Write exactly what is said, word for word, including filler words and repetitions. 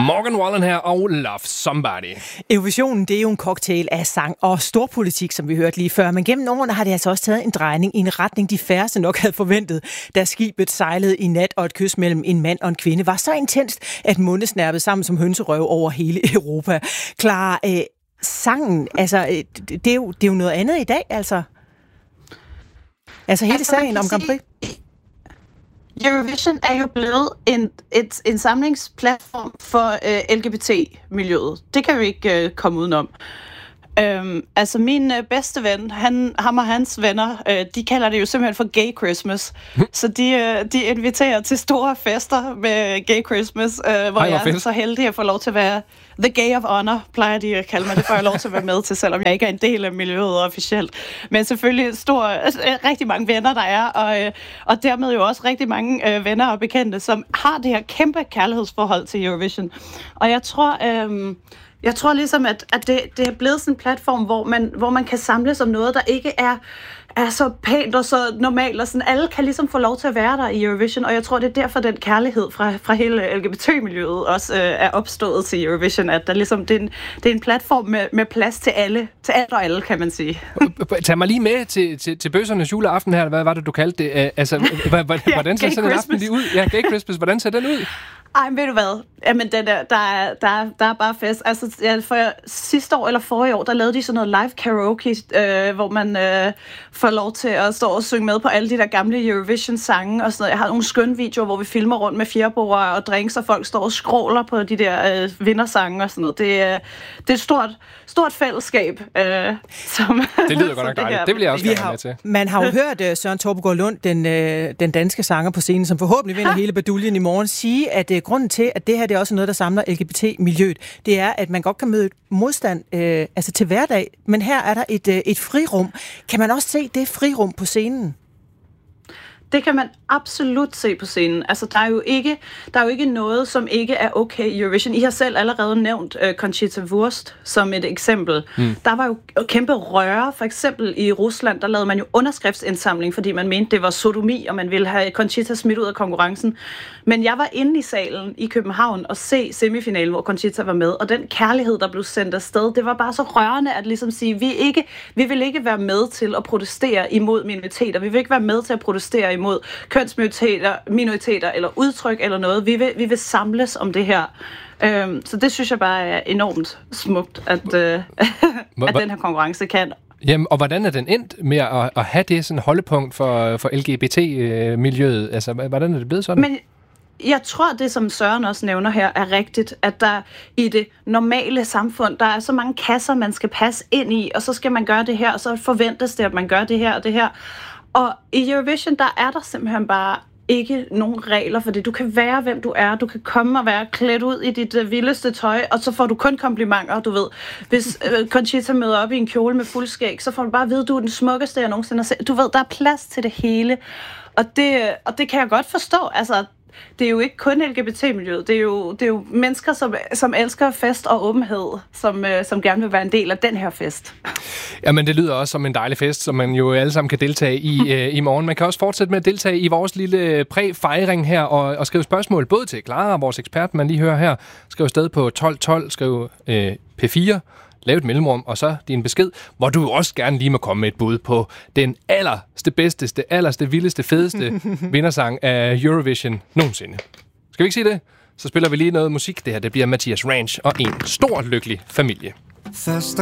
Morgan Wallen her og Love Somebody. Eurovisionen, det er jo en cocktail af sang og storpolitik, som vi hørte lige før. Men gennem årene har det altså også taget en drejning i en retning, de færreste nok havde forventet, da skibet sejlede i nat, og et kys mellem en mand og en kvinde var så intenst, at munde snærpede sammen som hønserøv over hele Europa. Clara, øh, sangen, altså, øh, det, er jo, det er jo noget andet i dag, altså. Altså hele altså, sagen om Grand Prix. Eurovision er jo blevet en, et, en samlingsplatform for øh, L G B T-miljøet. Det kan vi ikke øh, komme udenom. Øhm, altså min øh, bedste ven, han, ham og hans venner, øh, de kalder det jo simpelthen for Gay Christmas. Så de, øh, de inviterer til store fester med Gay Christmas, øh, hvor Ej, jeg er så heldig at få lov til at være the gay of honor, plejer de at kalde mig. Det får jeg lov til at være med til, selvom jeg ikke er en del af miljøet officielt. Men selvfølgelig stor, altså, rigtig mange venner, der er, og, øh, og dermed jo også rigtig mange øh, venner og bekendte, som har det her kæmpe kærlighedsforhold til Eurovision. Og jeg tror... Øh, Jeg tror ligesom, at, at det, det er blevet sådan en platform, hvor man, hvor man kan samles om noget, der ikke er, er så pænt og så normalt. Og sådan. Alle kan ligesom få lov til at være der i Eurovision, og jeg tror, det er derfor, den kærlighed fra, fra hele L G B T-miljøet også øh, er opstået til Eurovision. At der ligesom, det, er en, det er en platform med, med plads til alle, til alt og alle, kan man sige. Tag mig lige med til, til, til bøssernes juleaften her. Hvad var det, du kaldte det? Altså, hvordan ja, ser sådan en aften lige ud? Ja, Gay Christmas. Hvordan ser den ud? Ej, ved du hvad? Jamen, den der, der, er, der, er, der er bare fest. Altså, ja, for sidste år eller forrige år, der lavede de sådan noget live karaoke, øh, hvor man øh, får lov til at stå og synge med på alle de der gamle Eurovision-sange og sådan noget. Jeg har nogle skønne videoer, hvor vi filmer rundt med fjerbord og drinks, og folk står og skråler på de der øh, vindersange og sådan noget. Det, øh, det er et stort, stort fællesskab. Øh, som, det lyder godt nok dejligt. Det, det vil jeg også gerne med til. Man har jo hørt uh, Søren Torpegaard Lund, den, øh, den danske sanger på scenen, som forhåbentlig vinder hele baduljen i morgen, sige, at øh, grunden til, at det her det er også noget, der samler L G B T-miljøet, det er, at man godt kan møde modstand øh, altså til hverdag, men her er der et, øh, et frirum. Kan man også se det frirum på scenen? Det kan man absolut se på scenen. Altså, der er jo ikke, der er jo ikke noget, som ikke er okay i Eurovision. I har selv allerede nævnt uh, Conchita Wurst som et eksempel. Mm. Der var jo kæmpe røre. For eksempel i Rusland, der lavede man jo underskriftsindsamling, fordi man mente, det var sodomi, og man ville have Conchita smidt ud af konkurrencen. Men jeg var inde i salen i København og se semifinalen, hvor Conchita var med, og den kærlighed, der blev sendt afsted, det var bare så rørende at ligesom sige, vi, ikke, vi vil ikke være med til at protestere imod minoriteter. Vi vil ikke være med til at protestere imod kønsminoriteter minoriteter, eller udtryk eller noget. Vi vil, vi vil samles om det her. Øhm, så det synes jeg bare er enormt smukt, at, øh, at den her konkurrence kan. Jamen, og hvordan er den endt med at, at have det sådan holdepunkt for, for L G B T-miljøet? Altså, hvordan er det blevet sådan? Men jeg tror, det som Søren også nævner her, er rigtigt, at der i det normale samfund, der er så mange kasser, man skal passe ind i, og så skal man gøre det her, og så forventes det, at man gør det her og det her. Og i Eurovision, der er der simpelthen bare ikke nogen regler for det. Du kan være, hvem du er. Du kan komme og være klædt ud i dit uh, vildeste tøj, og så får du kun komplimenter, du ved. Hvis uh, Conchita møder op i en kjole med fuldskæg, så får du bare at vide, at du er den smukkeste, jeg nogensinde har set. Du ved, der er plads til det hele. Og det, og det kan jeg godt forstå. Altså, det er jo ikke kun L G B T-miljøet. Det er jo, det er jo mennesker, som, som elsker fest og åbenhed, som, øh, som gerne vil være en del af den her fest. Jamen, det lyder også som en dejlig fest, som man jo alle sammen kan deltage i øh, i morgen. Man kan også fortsætte med at deltage i vores lille præ-fejring her og, og skrive spørgsmål både til Clara, vores ekspert, man lige hører her. Skriv sted på tolv tolv, skriv øh, P fire, lav et mellemrum, og så din besked, hvor du også gerne lige må komme med et bud på den allerste, bedsteste, allerste, vildeste, fedeste vindersang af Eurovision nogensinde. Skal vi ikke sige det? Så spiller vi lige noget musik. Det her, det bliver Mathias Ranch og en stor lykkelig familie. Først